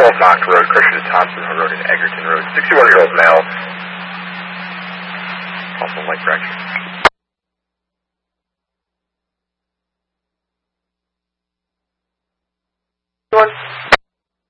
12 Knox Road, Christian to Thompson Road, and Egerton Road. 61-year-old male. Also light direction. One.